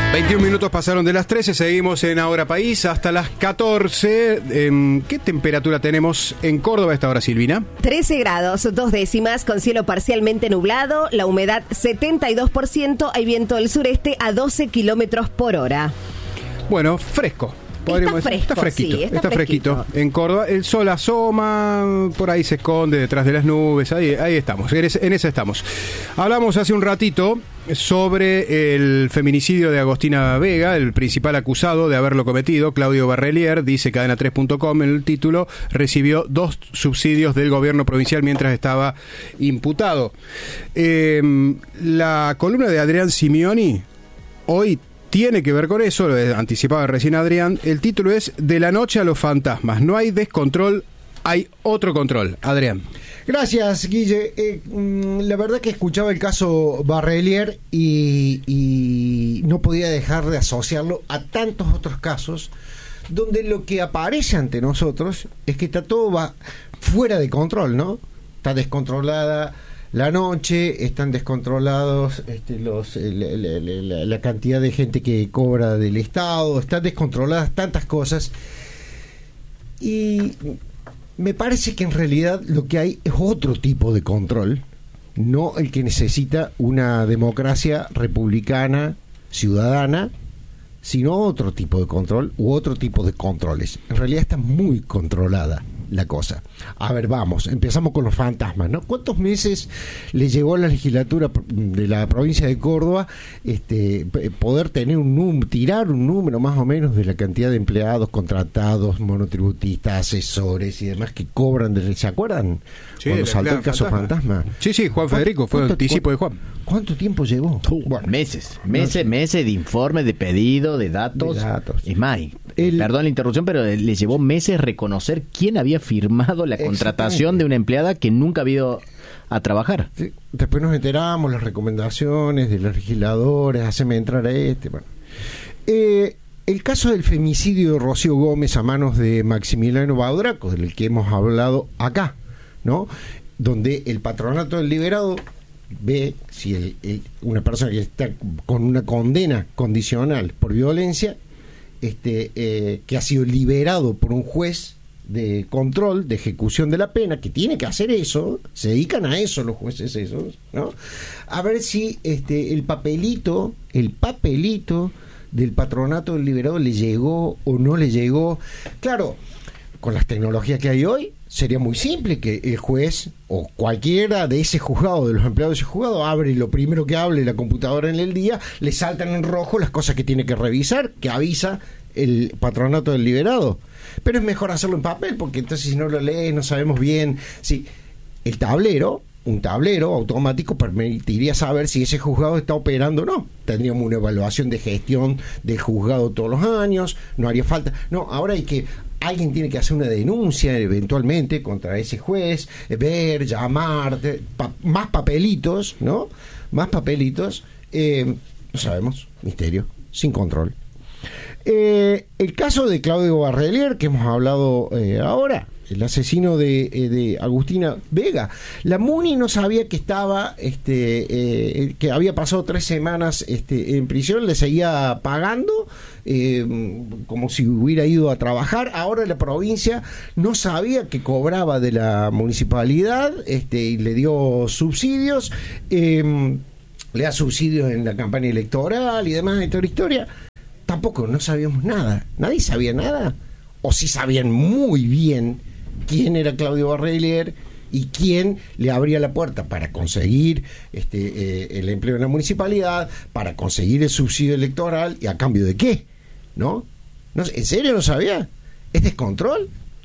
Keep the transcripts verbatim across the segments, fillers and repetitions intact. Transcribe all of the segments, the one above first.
veintiún minutos pasaron de las trece, seguimos en Ahora País hasta las catorce. ¿Qué temperatura tenemos en Córdoba a esta hora, Silvina? trece grados, dos décimas, con cielo parcialmente nublado, la humedad setenta y dos por ciento, hay viento del sureste a doce kilómetros por hora. Bueno, fresco. Está fresco, está fresquito, sí, está, está fresquito. fresquito. En Córdoba, el sol asoma, por ahí se esconde detrás de las nubes, ahí, ahí estamos, en, ese, en esa estamos. Hablamos hace un ratito sobre el feminicidio de Agostina Vega, el principal acusado de haberlo cometido, Claudio Barrelier, dice cadena tres punto com en el título, recibió dos subsidios del gobierno provincial mientras estaba imputado. Eh, la columna de Adrián Simioni hoy tiene que ver con eso, lo anticipaba recién Adrián. El título es De la noche a los fantasmas. No hay descontrol, hay otro control. Adrián. Gracias, Guille. Eh, la verdad que escuchaba el caso Barrelier y, y no podía dejar de asociarlo a tantos otros casos donde lo que aparece ante nosotros es que está todo va fuera de control, ¿no? Está descontrolada la noche, están descontrolados este, los, la, la, la, la cantidad de gente que cobra del Estado, están descontroladas tantas cosas y me parece que en realidad lo que hay es otro tipo de control, no el que necesita una democracia republicana, ciudadana, sino otro tipo de control u otro tipo de controles. En realidad está muy controlada la cosa. A ver, vamos, empezamos con los fantasmas, ¿no? ¿Cuántos meses le llevó a la legislatura de la provincia de Córdoba este, poder tener un número, tirar un número más o menos de la cantidad de empleados, contratados, monotributistas, asesores y demás que cobran desde, ¿se acuerdan? Sí, cuando saltó el caso fantasma. fantasma. Sí, sí, Juan Federico, fue el anticipo de Juan. ¿Cuánto tiempo llevó? Uh, bueno, meses, meses, no, meses de informe, de pedido, de datos. De datos. Es más, el, perdón la interrupción, pero le llevó meses reconocer quién había firmado la contratación de una empleada que nunca había ido a trabajar. Sí, después nos enteramos las recomendaciones de los legisladores, haceme entrar a este. Bueno. Eh, el caso del femicidio de Rocío Gómez a manos de Maximiliano Baudraco, del que hemos hablado acá, ¿no? Donde el patronato del liberado ve si el, el, una persona que está con una condena condicional por violencia, este, eh, que ha sido liberado por un juez de control, de ejecución de la pena, que tiene que hacer eso, se dedican a eso los jueces esos, ¿no? A ver si este, el papelito, el papelito del patronato del liberado le llegó o no le llegó. Claro, con las tecnologías que hay hoy, sería muy simple que el juez o cualquiera de ese juzgado, de los empleados de ese juzgado, abre y lo primero que hable la computadora en el día, le saltan en rojo las cosas que tiene que revisar, que avisa el patronato del liberado. Pero es mejor hacerlo en papel, porque entonces si no lo lees no sabemos bien. Si el tablero, un tablero automático permitiría saber si ese juzgado está operando o no. Tendríamos una evaluación de gestión del juzgado todos los años, no haría falta. No, ahora hay que... Alguien tiene que hacer una denuncia eventualmente contra ese juez, ver, llamar, pa, más papelitos, ¿no? Más papelitos. Eh, no sabemos, misterio, sin control. Eh, el caso de Claudio Barrelier, que hemos hablado eh, ahora, el asesino de, eh, de Agustina Vega. La MUNI no sabía que estaba, este, eh, que había pasado tres semanas este, en prisión, le seguía pagando eh, como si hubiera ido a trabajar. Ahora la provincia no sabía que cobraba de la municipalidad este, y le dio subsidios, eh, le da subsidios en la campaña electoral y demás, de toda la historia. Tampoco, no sabíamos nada, nadie sabía nada, o sí sabían muy bien quién era Claudio Barrelier y quién le abría la puerta para conseguir este, eh, el empleo en la municipalidad, para conseguir el subsidio electoral, y a cambio de qué, ¿no? no ¿En serio no sabía? ¿Es descontrol?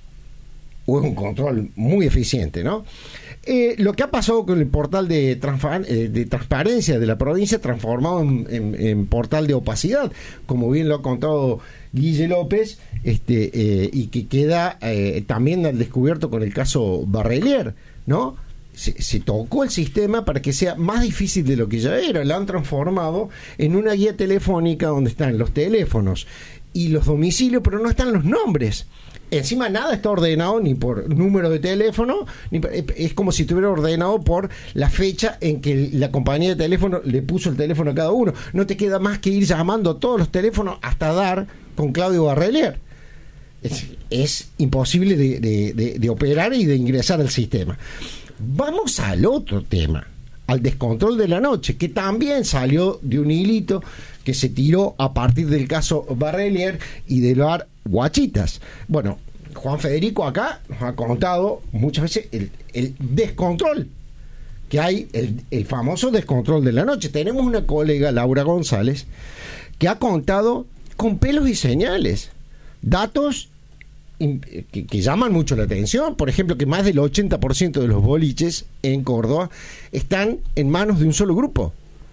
¿O es un control muy eficiente, no? Eh, lo que ha pasado con el portal de, transpa- eh, de transparencia de la provincia, transformado en, en, en portal de opacidad, como bien lo ha contado Guille López, este, eh, y que queda eh, también al descubierto con el caso Barrelier, ¿no? Se, se tocó el sistema para que sea más difícil de lo que ya era. Lo han transformado en una guía telefónica donde están los teléfonos y los domicilios, pero no están los nombres. Encima nada está ordenado ni por número de teléfono, ni por, es como si estuviera ordenado por la fecha en que la compañía de teléfono le puso el teléfono a cada uno. No te queda más que ir llamando a todos los teléfonos hasta dar con Claudio Barrelier. Es, es imposible de, de, de, de operar y de ingresar al sistema. Vamos al otro tema, al descontrol de la noche, que también salió de un hilito que se tiró a partir del caso Barrelier y del bar Guachitas. Bueno, Juan Federico acá nos ha contado muchas veces el, el descontrol que hay, el, el famoso descontrol de la noche. Tenemos una colega, Laura González, que ha contado con pelos y señales datos Que, que llaman mucho la atención. Por ejemplo, que más del ochenta por ciento de los boliches en Córdoba están en manos de un solo grupo.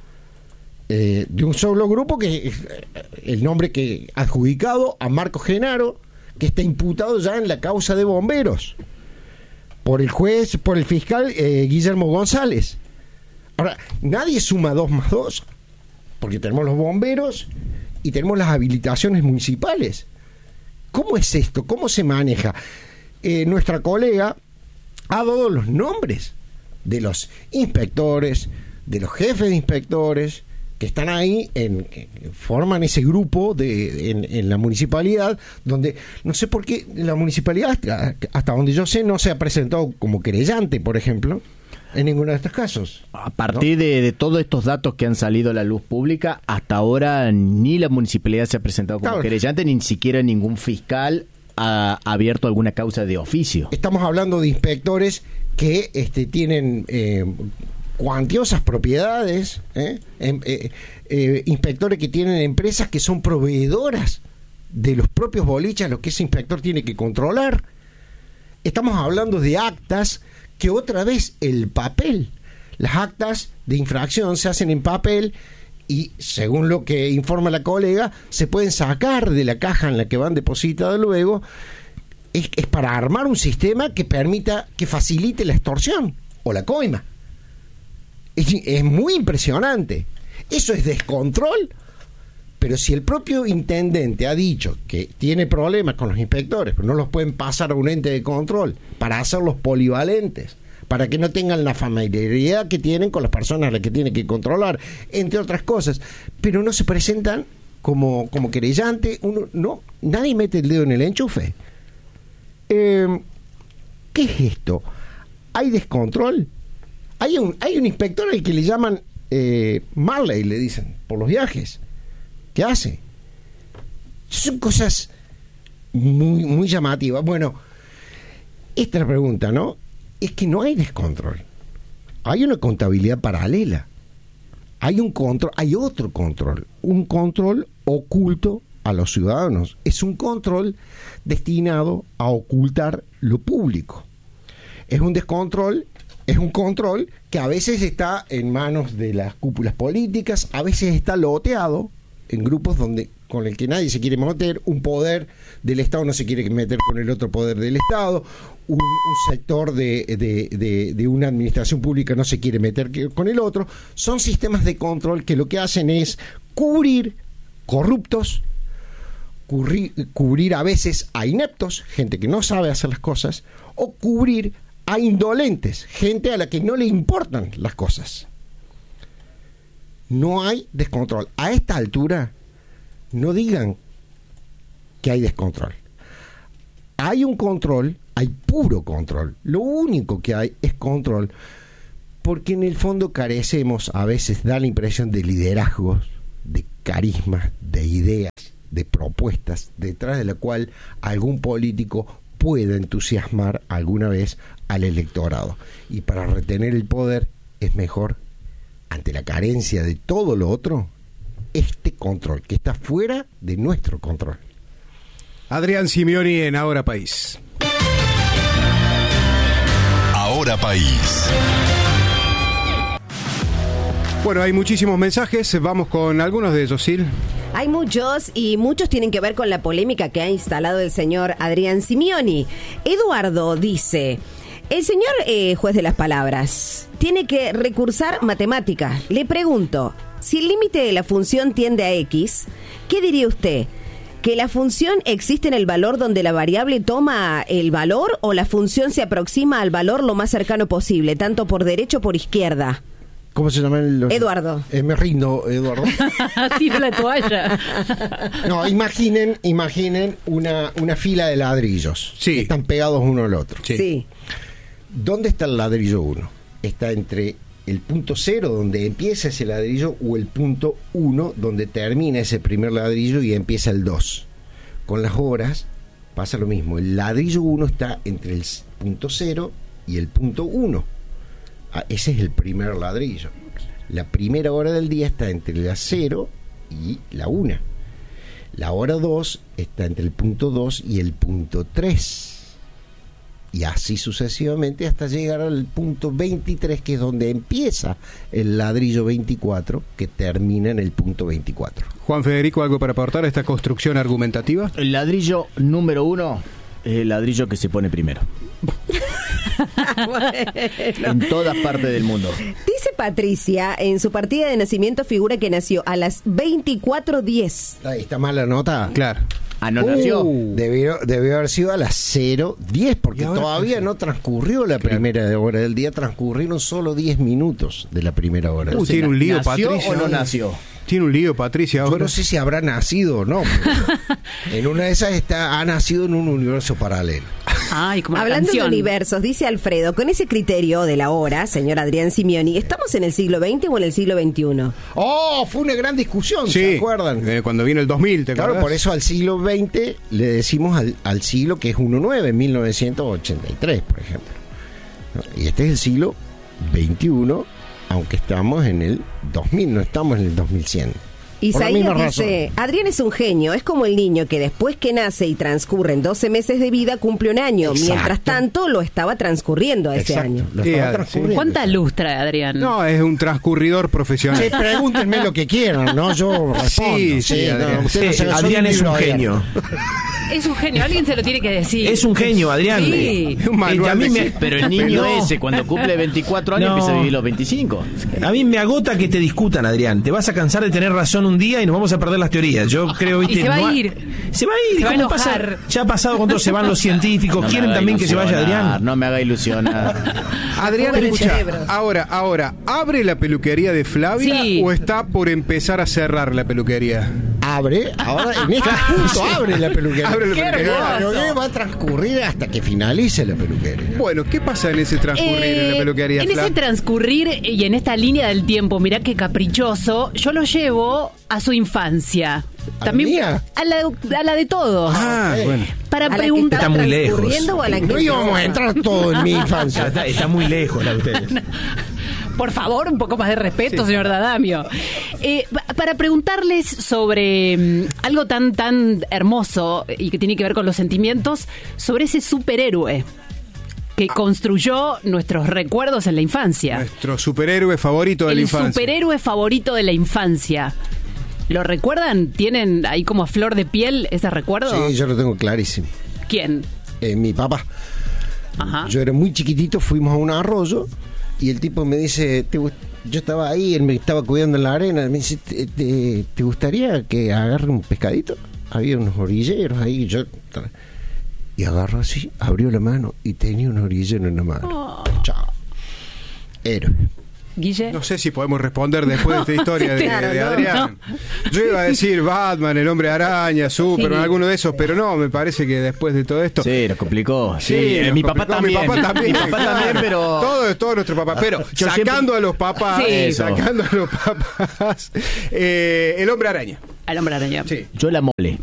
Eh, de un solo grupo que es el nombre que adjudicado a Marco Genaro, que está imputado ya en la causa de bomberos por el juez, por el fiscal eh, Guillermo González. Ahora, nadie suma dos más dos, porque tenemos los bomberos y tenemos las habilitaciones municipales. ¿Cómo es esto? ¿Cómo se maneja? Eh, nuestra colega ha dado los nombres de los inspectores, de los jefes de inspectores que están ahí, en, que forman ese grupo de, en, en la municipalidad, donde no sé por qué la municipalidad, hasta, hasta donde yo sé, no se ha presentado como querellante, por ejemplo, en ninguno de estos casos. A partir ¿no? de, de todos estos datos que han salido a la luz pública, hasta ahora ni la municipalidad se ha presentado como claro. querellante, ni siquiera ningún fiscal ha abierto alguna causa de oficio. Estamos hablando de inspectores que este, tienen eh, cuantiosas propiedades, ¿eh? Eh, eh, inspectores que tienen empresas que son proveedoras de los propios boliches, lo que ese inspector tiene que controlar. Estamos hablando de actas que otra vez el papel, las actas de infracción se hacen en papel y según lo que informa la colega se pueden sacar de la caja en la que van depositadas luego. Es, es para armar un sistema que permita, que facilite la extorsión o la coima. Es, es muy impresionante. Eso es descontrol. Pero si el propio intendente ha dicho que tiene problemas con los inspectores, pero no los pueden pasar a un ente de control para hacerlos polivalentes, para que no tengan la familiaridad que tienen con las personas a las que tienen que controlar, entre otras cosas, pero no se presentan como, como querellante, uno, no, nadie mete el dedo en el enchufe. Eh, ¿Qué es esto? ¿Hay descontrol? Hay un, hay un inspector al que le llaman eh, Marley, le dicen, por los viajes. ¿Qué hace? Son cosas muy, muy llamativas. Bueno, esta es la pregunta, ¿no? Es que no hay descontrol. Hay una contabilidad paralela. Hay un control, hay otro control. Un control oculto a los ciudadanos. Es un control destinado a ocultar lo público. Es un descontrol, es un control que a veces está en manos de las cúpulas políticas, a veces está loteado en grupos donde con el que nadie se quiere meter, un poder del Estado no se quiere meter con el otro poder del Estado, un, un sector de, de, de, de una administración pública no se quiere meter con el otro. Son sistemas de control que lo que hacen es cubrir corruptos, cubrir, cubrir a veces a ineptos, gente que no sabe hacer las cosas, o cubrir a indolentes, gente a la que no le importan las cosas. No hay descontrol. A esta altura, no digan que hay descontrol. Hay un control, hay puro control. Lo único que hay es control, porque en el fondo carecemos, a veces da la impresión de liderazgos, de carismas, de ideas, de propuestas, detrás de la cual algún político pueda entusiasmar alguna vez al electorado. Y para retener el poder es mejor, ante la carencia de todo lo otro, este control que está fuera de nuestro control. Adrián Simioni en Ahora País. Ahora País. Bueno, hay muchísimos mensajes, vamos con algunos de ellos, Sil. Hay muchos y muchos tienen que ver con la polémica que ha instalado el señor Adrián Simioni. Eduardo dice: el señor eh, juez de las palabras tiene que recursar matemáticas. Le pregunto, si el límite de la función tiende a X, ¿qué diría usted? ¿Que la función existe en el valor donde la variable toma el valor o la función se aproxima al valor lo más cercano posible, tanto por derecha o por izquierda? ¿Cómo se llama el...? Eduardo. Eh, me rindo, Eduardo. Tira la toalla. No, imaginen, imaginen una, una fila de ladrillos. Sí. Que están pegados uno al otro. Sí. Sí. ¿Dónde está el ladrillo uno? Está entre el punto cero, donde empieza ese ladrillo, o el punto uno, donde termina ese primer ladrillo y empieza el dos. Con las horas pasa lo mismo. El ladrillo uno está entre el punto cero y el punto uno. Ah, ese es el primer ladrillo. La primera hora del día está entre la cero y la una. La hora dos está entre el punto dos y el punto tres. Y así sucesivamente hasta llegar al punto veintitrés, que es donde empieza el ladrillo veinticuatro, que termina en el punto veinticuatro. Juan Federico, ¿algo para aportar a esta construcción argumentativa? El ladrillo número uno es el ladrillo que se pone primero. Bueno. En todas partes del mundo. Dice Patricia, en su partida de nacimiento figura que nació a las veinticuatro diez. Ahí está mala nota. Claro. Ah, no nació. Uh, debió, debió haber sido a las cero diez, porque ¿Y ahora todavía qué? no transcurrió la Claro. primera hora del día, transcurrieron solo diez minutos de la primera hora. Uh, del día. tiene un lío, ¿Nació Patricia. o no nació? Tiene un lío, Patricia, Yo ahora. no sé si habrá nacido o no. pero en una de esas está, ha nacido en un universo paralelo. Ay, como la Hablando canción. de universos, dice Alfredo, con ese criterio de la hora, señor Adrián Simioni, ¿estamos en el siglo veinte o en el siglo veintiuno? ¡Oh! Fue una gran discusión, Sí, ¿se acuerdan? eh, cuando vino el dos mil, ¿te Claro, acuerdas? por eso al siglo veinte le decimos al, al siglo que es diecinueve, mil novecientos ochenta y tres, por ejemplo. ¿No? Y este es el siglo veintiuno, aunque estamos en el dos mil, no estamos en el dos mil cien. Por la Isaías misma dice, razón. Adrián es un genio, es como el niño que después que nace y transcurren doce meses de vida cumple un año, Exacto. mientras tanto lo estaba transcurriendo ese Exacto, año. lo Sí, estaba sí. transcurriendo. ¿Cuánta luz trae Adrián? No, es un transcurridor profesional. Sí, pregúntenme lo que quieran, ¿no? Yo respondo. Sí, sí, no, Adrián. ustedes no Sí, se- son Adrián es un libro genio. abierto. Es un genio, alguien se lo tiene que decir. Es un genio, Adrián. Sí. Un manual Eh, a mí de- me- Pero el niño No. ese, cuando cumple veinticuatro años, No. empieza a vivir los veinticinco. A mí me agota que te discutan, Adrián. Te vas a cansar de tener razón un día y nos vamos a perder las teorías. Yo creo, viste, Y se va no a ha- ir. Se va a ir. Se va a ¿Cómo pasa? enojar. Ya ha pasado con todo, se van los científicos. No me Quieren haga también que se vaya ilusionar, Adrián. No me haga ilusionar. Adrián, Fuga del escucha, cerebro. ahora, ahora, ¿abre la peluquería de Flavia Sí. o está por empezar a cerrar la peluquería? Abre, ahora en este punto abre la peluquería. Abre la Qué peluquería. hermoso. Pero va a transcurrir hasta que finalice la peluquería. Bueno, ¿qué pasa en ese transcurrir en la Eh, peluquería? en Fla? ese transcurrir y en esta línea del tiempo, mirá qué caprichoso, yo lo llevo a su infancia. ¿A la mía? A la, a la de todos. Ah, ok. bueno. Para ¿A la que preguntar. Está muy lejos. transcurriendo o a la que No íbamos a entrar todo en mi infancia. Está, está muy lejos la de ustedes. Por favor, un poco más de respeto, señor Dadamio. Eh, pa- para preguntarles sobre mm, algo tan, tan hermoso y que tiene que ver con los sentimientos, sobre ese superhéroe que construyó nuestros recuerdos en la infancia. Nuestro superhéroe favorito de la El infancia. superhéroe favorito de la infancia. ¿Lo recuerdan? ¿Tienen ahí como a flor de piel ese recuerdo? Sí, yo lo tengo clarísimo. ¿Quién? Eh, mi papá. Ajá. Yo era muy chiquitito, fuimos a un arroyo y el tipo me dice, ¿te gust-? Yo estaba ahí, él me estaba cuidando en la arena, me dice, ¿te, te, te gustaría que agarre un pescadito? Había unos orilleros ahí, yo... Y agarró así, abrió la mano y tenía un orillero en la mano. Oh. Chao. Héroe. Guille. No sé si podemos responder después de esta historia de, Claro, de no, Adrián. Yo iba a decir Batman, el hombre araña, Superman, Sí. alguno de esos, pero no, me parece que después de todo esto... Sí, nos complicó. Sí, Sí, eh, nos mi papá complicó. también. Mi papá también. Mi papá también, pero... Todo es todo nuestro papá. Pero Yo sacando siempre- a los papás, Sí. eh, sacando a los papás, eh, el hombre araña. Al hombre araña. Sí. Yo la mole.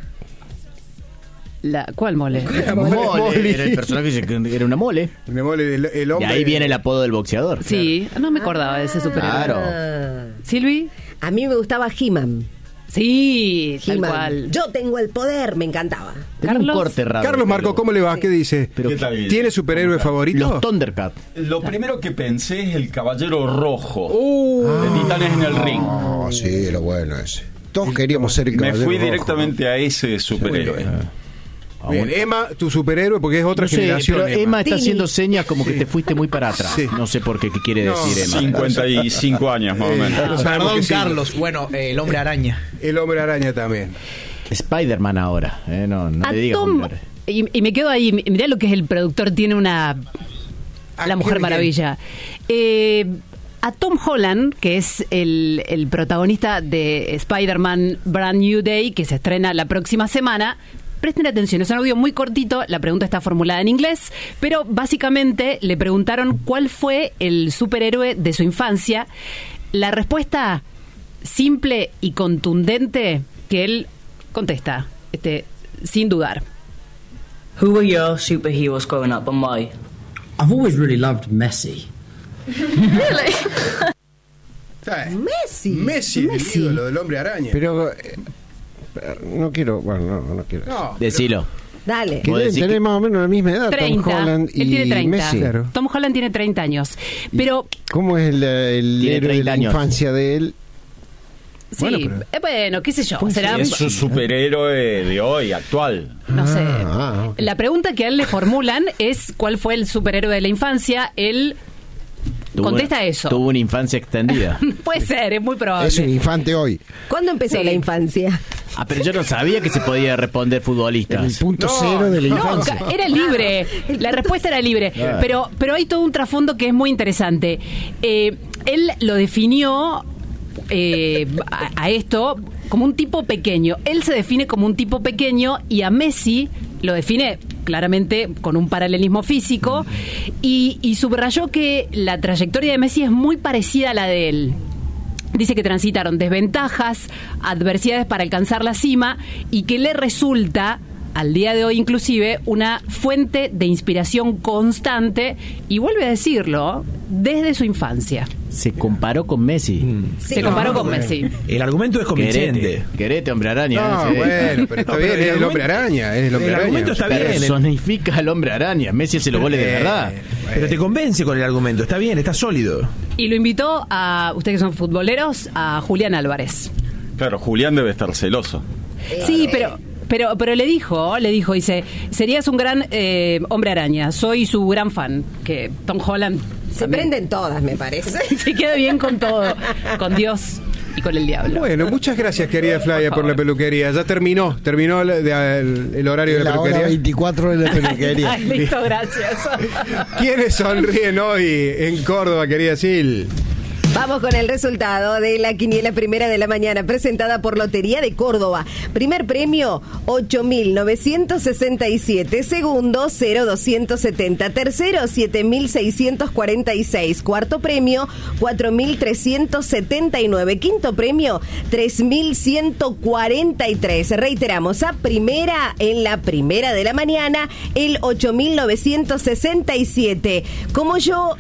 La, ¿Cuál mole? La mole, Molly. Era el personaje que era una mole. Me mole el, el De hombre. ahí viene el apodo del boxeador. Sí, no me acordaba de ese superhéroe. Claro. Ah. ¿Silvi? A mí me gustaba He-Man. Sí, tal He-Man. cual. Yo tengo el poder, me encantaba. Tenía un Carlos. corte raro. Carlos Marco, ¿cómo le va? ¿Qué dice? Pero ¿Qué tal? ¿Tiene superhéroe favorito? los Thundercats. Lo primero que pensé es el Caballero Rojo Uh, de Titanes en el Ring. Oh, sí, lo bueno ese. Todos queríamos ser el Me caballero fui rojo, directamente a ese superhéroe. bien, Emma, tu superhéroe, porque es otra No sé, generación. pero Emma está Tini. haciendo señas como que te fuiste muy para atrás. Sí. No sé por qué, qué quiere No, decir Emma. cincuenta y cinco años más o menos. Sabemos Perdón, que sí. Carlos. Bueno, eh, el hombre araña. El hombre araña también. Spider-Man ahora, eh, no, no A le digas Tom- hombre. y, y me quedo ahí, mirá lo que es el productor, tiene una... La Mujer Maravilla. Eh, a Tom Holland, que es el, el protagonista de Spider-Man Brand New Day, que se estrena la próxima semana, presten atención, es un audio muy cortito, la pregunta está formulada en inglés, pero básicamente le preguntaron cuál fue el superhéroe de su infancia. La respuesta simple y contundente que él contesta, este, sin dudar. Who were your superheroes growing up and why? I've always really loved Messi. Really? Messi. Messi, el ídolo del Hombre Araña. Pero eh, no quiero, bueno, no, no quiero. No, Decilo. Dale. Que deben tener más o menos la misma edad, treinta. Tom Holland y Él tiene treinta. Messi. Claro. Tom Holland tiene treinta años. Pero ¿Cómo es el, el Tiene héroe de treinta la años. infancia de él? sí, Bueno, bueno, pero- bueno, qué sé yo. Será, Es su superhéroe de hoy, actual. no sé. Ah, ok. La pregunta que a él le formulan es cuál fue el superhéroe de la infancia. Él Tuvo contesta una- eso. Tuvo una infancia extendida. Puede ser, es muy probable. Es un infante hoy. ¿Cuándo empezó Sí. la infancia? Ah, pero yo no sabía que se podía responder En el futbolistas. punto No, cero de la No, infancia. ca- era libre. La respuesta era libre. Claro. Pero, pero hay todo un trasfondo que es muy interesante. Eh, él lo definió eh, a, a esto como un tipo pequeño. Él se define como un tipo pequeño y a Messi lo define claramente con un paralelismo físico y, y subrayó que la trayectoria de Messi es muy parecida a la de él. Dice que transitaron desventajas, adversidades para alcanzar la cima y que le resulta, al día de hoy inclusive, una fuente de inspiración constante, y vuelve a decirlo, desde su infancia. Se comparó con Messi. Se comparó con Messi. El argumento es convincente. Querete, querete, Hombre Araña. No, ese. bueno, pero está No, bien, pero el es el argumento- Hombre Araña, es el Hombre el Araña. argumento está bien. Personifica al Hombre Araña. Messi hace los goles de Eh, verdad. Pero te convence con el argumento, está bien, está sólido. Y lo invitó a, ustedes que son futboleros, a Julián Álvarez. Claro, Julián debe estar celoso. Sí, pero... Pero, pero le dijo, le dijo, dice, serías un gran eh, Hombre Araña, soy su gran fan, que Tom Holland Se también prenden todas, me parece. se queda bien con todo, con Dios y con el diablo. Bueno, muchas gracias, querida Flavia, por, la peluquería. Ya terminó, terminó el, de- el- el horario de la La hora peluquería. veinticuatro de la peluquería. Ay, listo, gracias. ¿Quiénes sonríen hoy en Córdoba, querida Sil? Vamos con el resultado de la quiniela primera de la mañana presentada por Lotería de Córdoba. Primer premio, ocho mil novecientos sesenta y siete. Segundo, cero mil doscientos setenta. Tercero, siete mil seiscientos cuarenta y seis. Cuarto premio, cuatro mil trescientos setenta y nueve. Quinto premio, tres mil ciento cuarenta y tres. Reiteramos, a primera, en la primera de la mañana, el ocho mil novecientos sesenta y siete. Como yo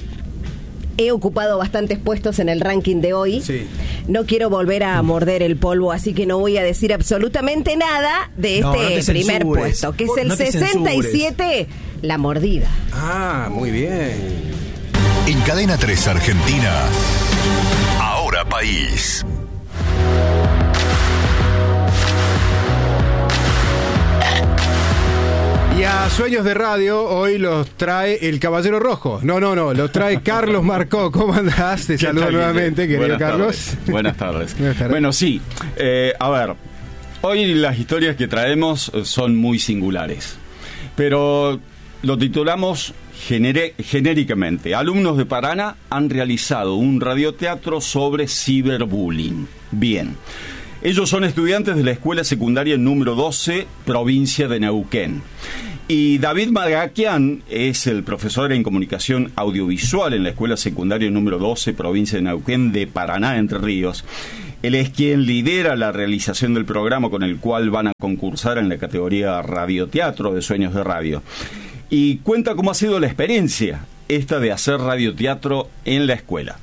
he ocupado bastantes puestos en el ranking de hoy. Sí. No quiero volver a morder el polvo, así que no voy a decir absolutamente nada de No, este no te primer censures. puesto, que es el No te sesenta y siete, La Mordida. Ah, muy bien. En Cadena tres Argentina. Ahora País. Y a Sueños de Radio hoy los trae el Caballero Rojo. No, no, no, los trae Carlos Marcó. ¿Cómo andás? Te ¿Qué saludo tal, nuevamente, Guille? querido Buenas Carlos. tardes. Buenas tardes. Buenas tardes. Bueno, sí. Eh, a ver, hoy las historias que traemos eh, son muy singulares. Pero lo titulamos genere- genéricamente. Alumnos de Paraná han realizado un radioteatro sobre ciberbullying. Bien. Ellos son estudiantes de la escuela secundaria número doce, provincia de Neuquén. Y David Magaquian es el profesor en comunicación audiovisual en la escuela secundaria número doce, provincia de Neuquén, de Paraná, Entre Ríos. Él es quien lidera la realización del programa con el cual van a concursar en la categoría radioteatro de Sueños de Radio. Y cuenta cómo ha sido la experiencia esta de hacer radioteatro en la escuela.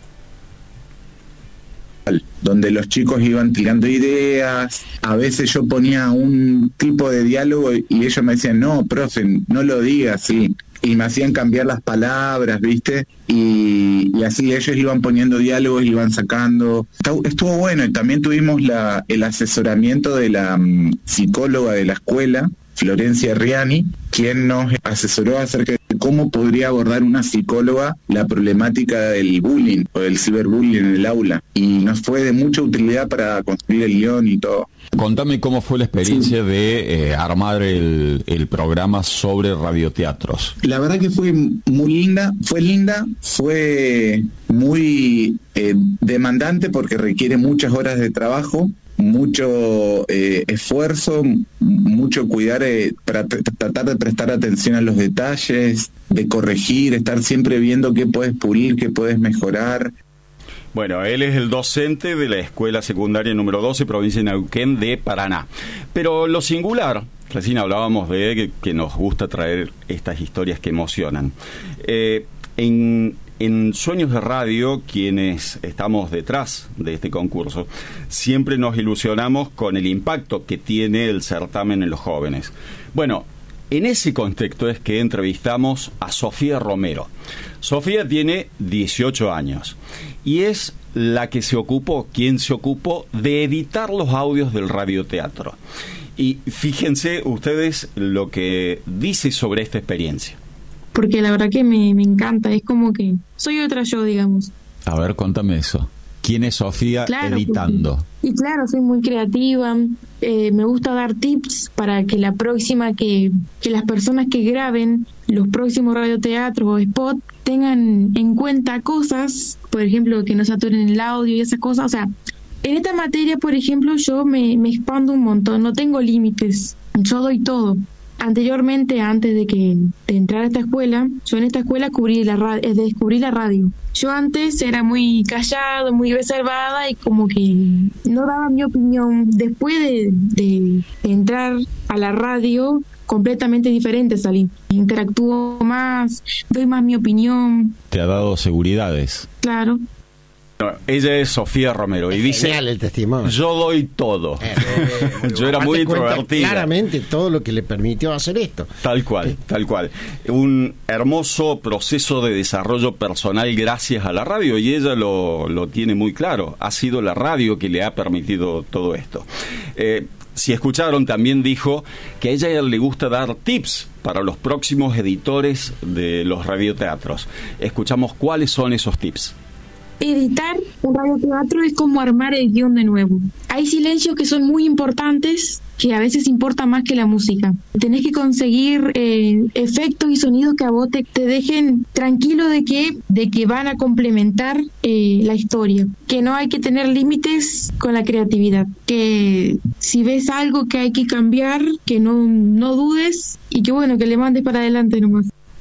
Donde los chicos iban tirando ideas, a veces yo ponía un tipo de diálogo y ellos me decían, no, profe, no lo diga así, y me hacían cambiar las palabras, ¿viste? Y, y así ellos iban poniendo diálogos, iban sacando. Estuvo bueno, y también tuvimos la, el asesoramiento de la um, psicóloga de la escuela, Florencia Riani, quien nos asesoró acerca de cómo podría abordar una psicóloga la problemática del bullying o del ciberbullying en el aula. Y nos fue de mucha utilidad para construir el guión y todo. Contame cómo fue la experiencia sí. de eh, armar el, el programa sobre radioteatros. La verdad que fue muy linda, fue linda, fue muy eh, demandante porque requiere muchas horas de trabajo, mucho eh, esfuerzo, mucho cuidar eh, para t- tratar de prestar atención a los detalles, de corregir, estar siempre viendo qué puedes pulir, qué puedes mejorar. Bueno, él es el docente de la escuela secundaria número doce, provincia de Neuquén de Paraná. Pero lo singular, recién hablábamos de que, que nos gusta traer estas historias que emocionan. Eh, en, en Sueños de Radio, quienes estamos detrás de este concurso, siempre nos ilusionamos con el impacto que tiene el certamen en los jóvenes. Bueno, en ese contexto es que entrevistamos a Sofía Romero. Sofía tiene dieciocho años y es la que se ocupó, quien se ocupó de editar los audios del radioteatro. Y fíjense ustedes lo que dice sobre esta experiencia. Porque la verdad que me, me encanta, es como que soy otra yo, digamos. A ver, contame eso. ¿Quién es Sofía claro, editando? Porque, y claro, soy muy creativa, eh, me gusta dar tips para que la próxima, que, que las personas que graben los próximos radioteatros o spots tengan en cuenta cosas, por ejemplo, que no saturen el audio y esas cosas. O sea, en esta materia, por ejemplo, yo me, me expando un montón, no tengo límites, yo doy todo. Anteriormente, antes de que de entrar a esta escuela, yo en esta escuela cubrí la ra- eh, descubrí la radio. Yo antes era muy callado, muy reservada y como que no daba mi opinión. Después de, de, de entrar a la radio, completamente diferente salí. Interactúo más, doy más mi opinión. ¿Te ha dado seguridades? Claro. No, ella es Sofía Romero y dice, el testimonio. Yo doy todo. Eh, eh, yo era muy introvertida. Claramente todo lo que le permitió hacer esto. Tal cual, ¿sí? tal cual. Un hermoso proceso de desarrollo personal gracias a la radio y ella lo, lo tiene muy claro. Ha sido la radio que le ha permitido todo esto. Eh, si escucharon, también dijo que a ella le gusta dar tips para los próximos editores de los radioteatros. Escuchamos cuáles son esos tips. Editar un radioteatro es como armar el guión de nuevo. Hay silencios que son muy importantes, que a veces importa más que la música. Tenés que conseguir eh, efectos y sonidos que a vos te, te dejen tranquilo de que, de que van a complementar eh, la historia. Que no hay que tener límites con la creatividad. Que si ves algo que hay que cambiar, que no, no dudes y que bueno, que le mandes para adelante nomás.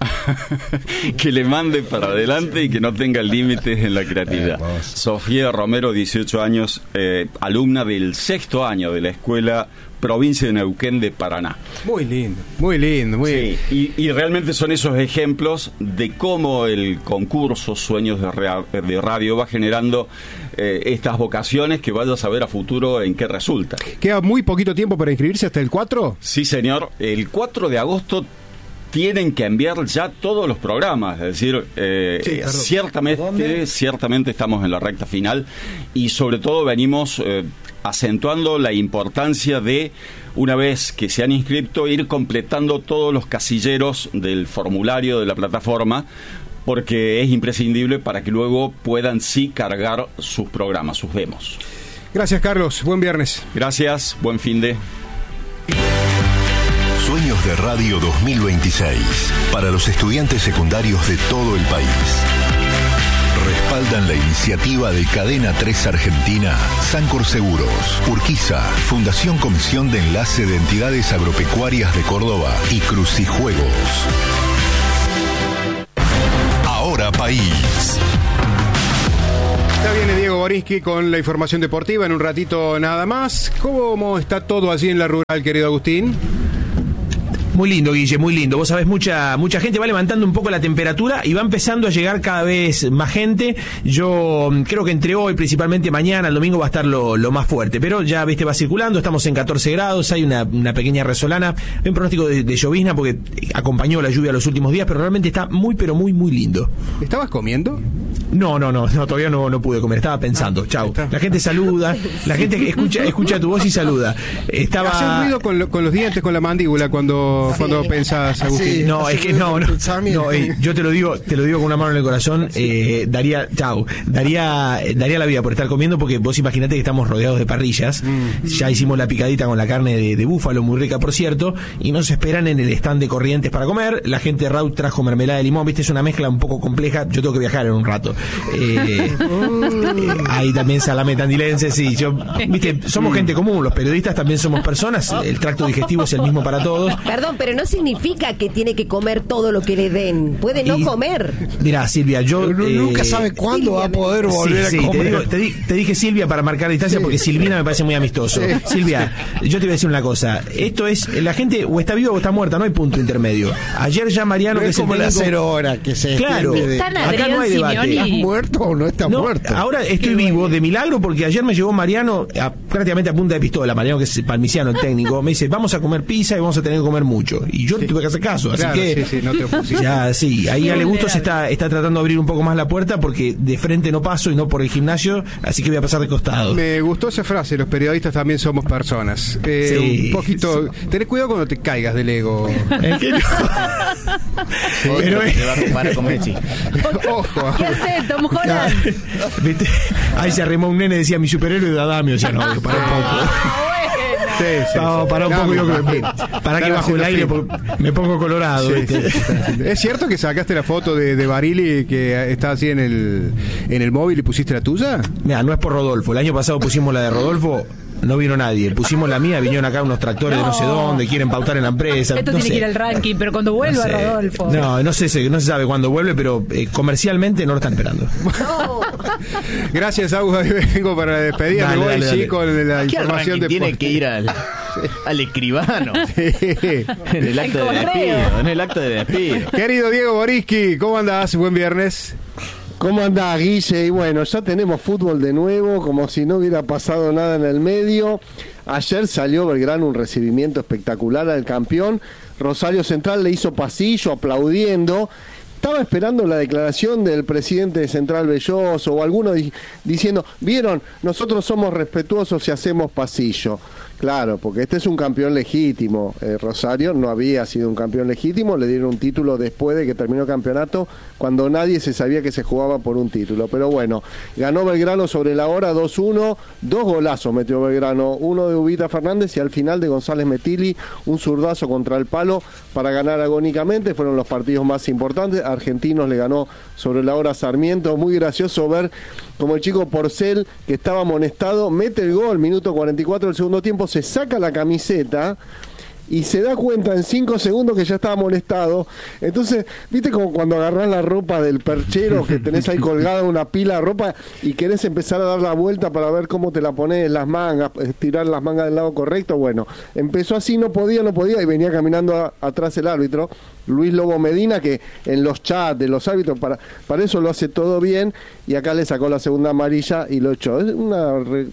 Que le mande para adelante y que no tenga límites en la creatividad. Sofía Romero, dieciocho años, eh, alumna del sexto año de la escuela provincia de Neuquén de Paraná. Muy lindo, muy lindo, muy sí, y, y realmente son esos ejemplos de cómo el concurso Sueños de, Rea, de Radio va generando eh, estas vocaciones que vaya a saber a futuro en qué resulta. ¿Queda muy poquito tiempo para inscribirse hasta el cuatro? Sí, señor. El cuatro de agosto tienen que enviar ya todos los programas, es decir, eh, sí, ciertamente, ciertamente estamos en la recta final y sobre todo venimos eh, acentuando la importancia de, una vez que se han inscrito, ir completando todos los casilleros del formulario de la plataforma, porque es imprescindible para que luego puedan sí cargar sus programas, sus demos. Gracias, Carlos. Buen viernes. Gracias. Buen fin de... Sueños de Radio dos mil veintiséis para los estudiantes secundarios de todo el país. Respaldan la iniciativa de Cadena tres Argentina, Sancor Seguros, Urquiza, Fundación Comisión de Enlace de Entidades Agropecuarias de Córdoba y Crucijuegos. Ahora País. Ya viene Diego Borinsky con la información deportiva en un ratito nada más. ¿Cómo está todo allí en la rural, querido Agustín? Muy lindo, Guille, muy lindo. Vos sabés, mucha mucha gente va levantando un poco la temperatura y va empezando a llegar cada vez más gente. Yo creo que entre hoy, principalmente mañana, el domingo va a estar lo, lo más fuerte. Pero ya, viste, va circulando, estamos en catorce grados, hay una, una pequeña resolana, hay un pronóstico de, de llovizna porque acompañó la lluvia los últimos días, pero realmente está muy, pero muy, muy lindo. ¿Estabas comiendo? No, no, no, no, todavía no, no pude comer, estaba pensando. Ah, chau. La gente saluda, la gente escucha, escucha tu voz y saluda. Estaba. Haces ruido con, lo, con los dientes, con la mandíbula cuando, sí. cuando pensás, Agustín. Sí, no, es que no, no, no eh, yo te lo digo, te lo digo con una mano en el corazón, eh, daría, chau, daría, daría la vida por estar comiendo, porque vos imaginate que estamos rodeados de parrillas. Mm. Ya hicimos la picadita con la carne de, de búfalo, muy rica por cierto, y nos esperan en el stand de Corrientes para comer. La gente de Raut trajo mermelada de limón, viste, es una mezcla un poco compleja. Yo tengo que viajar en un rato. Eh, eh, hay también salame tandilense, sí, yo, viste, somos gente común, los periodistas también somos personas, el tracto digestivo es el mismo para todos. Perdón, pero no significa que tiene que comer todo lo que le den, puede no y, comer. Mirá, Silvia, yo... No, eh, nunca sabe cuándo Silvia, va a poder volver sí, sí, a comer. Te, digo, te, di, te dije Silvia para marcar distancia, sí. porque Silvina me parece muy amistoso. Sí. Silvia, yo te voy a decir una cosa, esto es, la gente o está viva o está muerta, no hay punto intermedio. Ayer ya Mariano... No que es como las cero horas que se... Claro, de... acá no hay debate. ¿Estás muerto o no estás no, muerto? Ahora estoy vivo de milagro porque ayer me llegó Mariano a, prácticamente a punta de pistola, Mariano que es palmiciano, el técnico, me dice, vamos a comer pizza y vamos a tener que comer mucho. Y yo sí. tuve que hacer caso, así claro, que... Sí, sí, no te opusiste. Ya, sí, ahí Ale Bustos está, está tratando de abrir un poco más la puerta porque de frente no paso y no por el gimnasio, así que voy a pasar de costado. Me gustó esa frase, los periodistas también somos personas. Eh, sí, un poquito... Sí. Tenés cuidado cuando te caigas del ego. ¿En qué no? Sí, pero es... Te va a ocupar como Messi. Ojo. ¿Qué haces, Tom Holland? ¿Viste? Ahí se arrimó un nene y decía mi superhéroe de Adamio, ya no, para un poco. Sí, sí, no, sí. Para un poco yo creo que para que bajo el aire me pongo colorado. Sí, sí, sí. ¿Es cierto que sacaste la foto de, de Barili que está así en el en el móvil y pusiste la tuya? Mira, no es por Rodolfo. El año pasado pusimos la de Rodolfo. No vino nadie, pusimos la mía, vinieron acá unos tractores no. de no sé dónde, quieren pautar en la empresa. Esto no tiene sé. que ir al ranking, pero cuando vuelva no sé. Rodolfo. No, no sé, no se sabe cuándo vuelve, pero eh, comercialmente no lo están esperando. No. Gracias, Agus, vengo para la despedida, dale, me voy dale, sí dale. Con la información de tiene que ir al, al escribano. Sí. En el acto de despido, en el acto de despido. Querido Diego Boriski, ¿cómo andás? Buen viernes. ¿Cómo andás, Guille? Y bueno, ya tenemos fútbol de nuevo, como si no hubiera pasado nada en el medio. Ayer salió Belgrano un recibimiento espectacular al campeón. Rosario Central le hizo pasillo aplaudiendo. Estaba esperando la declaración del presidente de Central Belloso o alguno di- diciendo, vieron, nosotros somos respetuosos y hacemos pasillo. Claro, porque este es un campeón legítimo. Eh, Rosario no había sido un campeón legítimo, le dieron un título después de que terminó el campeonato, cuando nadie se sabía que se jugaba por un título. Pero bueno, ganó Belgrano sobre la hora dos uno, dos golazos metió Belgrano, uno de Ubita Fernández y al final de González Metilli, un zurdazo contra el palo para ganar agónicamente. Fueron los partidos más importantes. Argentinos le ganó sobre la hora Sarmiento. Muy gracioso ver como el chico Porcel, que estaba amonestado, mete el gol, minuto cuarenta y cuatro del segundo tiempo, se saca la camiseta y se da cuenta en cinco segundos que ya estaba molestado. Entonces, viste como cuando agarrás la ropa del perchero que tenés ahí colgada una pila de ropa y querés empezar a dar la vuelta para ver cómo te la pones en las mangas, estirar las mangas del lado correcto. Bueno, empezó así, no podía, no podía y venía caminando a, atrás el árbitro, Luis Lobo Medina, que en los chats de los árbitros para, para eso lo hace todo bien, y acá le sacó la segunda amarilla y lo echó. Es una...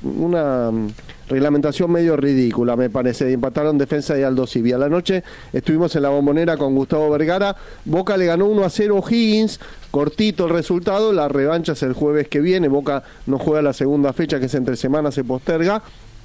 una reglamentación medio ridícula, me parece. Empataron Defensa y Aldo Civi. A la noche estuvimos en la Bombonera con Gustavo Vergara. Boca le ganó uno a cero O'Higgins, cortito el resultado. La revancha es el jueves que viene. Boca no juega la segunda fecha, que es entre semanas, se posterga.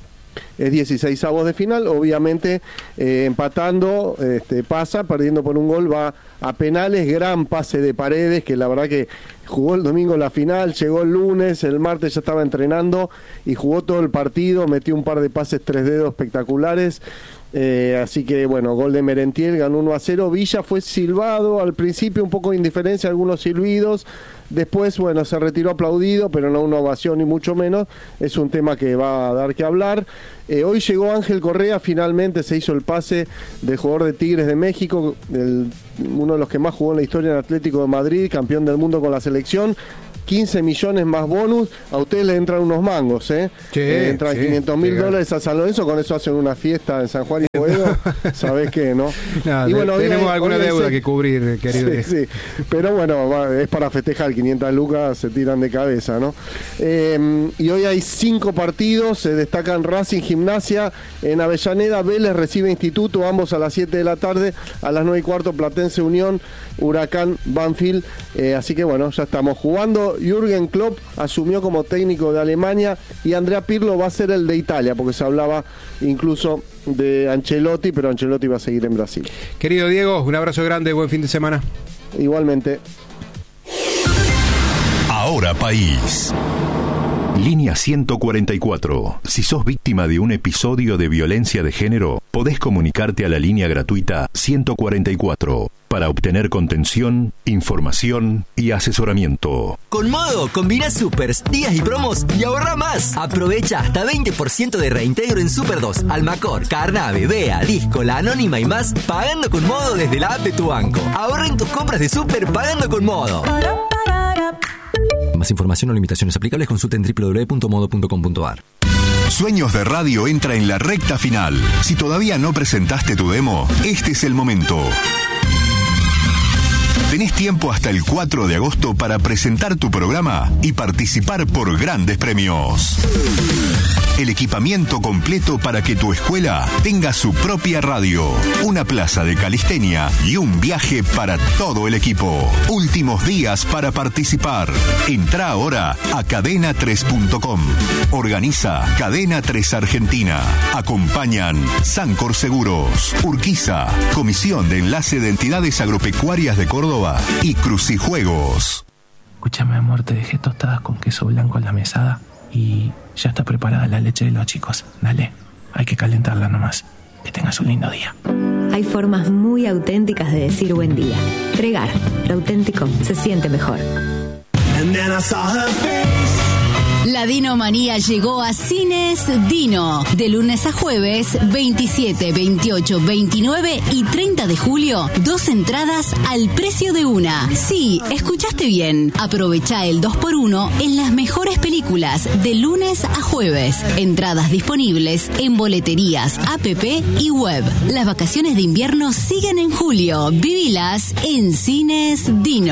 Es dieciseisavos de final, obviamente eh, empatando, este, pasa, perdiendo por un gol, va a penales. Gran pase de Paredes, que la verdad que jugó el domingo la final, llegó el lunes, el martes ya estaba entrenando y jugó todo el partido, metió un par de pases tres dedos espectaculares. Eh, así que bueno, gol de Merentiel, ganó uno a cero. Villa fue silbado al principio, un poco de indiferencia, algunos silbidos. Después, bueno, se retiró aplaudido, pero no una ovación ni mucho menos. Es un tema que va a dar que hablar. Eh, hoy llegó Ángel Correa, finalmente se hizo el pase del jugador de Tigres de México, el, uno de los que más jugó en la historia en Atlético de Madrid, campeón del mundo con la selección. quince millones más bonus, a ustedes le entran unos mangos, ¿eh? Sí, eh entran sí, quinientos mil dólares a San Lorenzo, con eso hacen una fiesta en San Juan y Boedo, ¿sabés qué, no? no y bueno, tenemos hoy, alguna hoy deuda ese... que cubrir, querido. Sí, sí, pero bueno, va, es para festejar, quinientas lucas se tiran de cabeza, ¿no? Eh, y hoy hay cinco partidos, se destacan Racing, Gimnasia, en Avellaneda, Vélez recibe Instituto, ambos a las siete de la tarde, a las nueve y cuarto Platense Unión, Huracán, Banfield, eh, así que bueno, ya estamos jugando. Jürgen Klopp asumió como técnico de Alemania y Andrea Pirlo va a ser el de Italia, porque se hablaba incluso de Ancelotti, pero Ancelotti va a seguir en Brasil. Querido Diego, un abrazo grande, buen fin de semana. Igualmente. Ahora País. Línea ciento cuarenta y cuatro. Si sos víctima de un episodio de violencia de género, podés comunicarte a la línea gratuita ciento cuarenta y cuatro para obtener contención, información y asesoramiento. Con Modo, combina supers, días y promos y ahorra más. Aprovecha hasta veinte por ciento de reintegro en Super dos, Almacor, Carnave, Bea, Disco, La Anónima y más, pagando con Modo desde la app de tu banco. Ahorra en tus compras de super pagando con Modo. Más información o limitaciones aplicables, consulta en doble u doble u doble u punto modo punto com punto a r. Sueños de Radio entra en la recta final. Si todavía no presentaste tu demo, este es el momento. Tenés tiempo hasta el cuatro de agosto para presentar tu programa y participar por grandes premios. El equipamiento completo para que tu escuela tenga su propia radio, una plaza de calistenia y un viaje para todo el equipo. Últimos días para participar. Entrá ahora a cadena tres punto com. Organiza Cadena tres Argentina. Acompañan Sancor Seguros, Urquiza, Comisión de Enlace de Entidades Agropecuarias de Córdoba y Crucijuegos. Escúchame, amor, te dejé tostadas con queso blanco en la mesada y ya está preparada la leche de los chicos. Dale, hay que calentarla nomás. Que tengas un lindo día. Hay formas muy auténticas de decir buen día. Pregar, lo auténtico se siente mejor. La Dinomanía llegó a Cines Dino. De lunes a jueves, veintisiete, veintiocho, veintinueve y treinta de julio, dos entradas al precio de una. Sí, escuchaste bien. Aprovecha el dos por uno en las mejores películas de lunes a jueves. Entradas disponibles en boleterías, app y web. Las vacaciones de invierno siguen en julio. Vivilas en Cines Dino.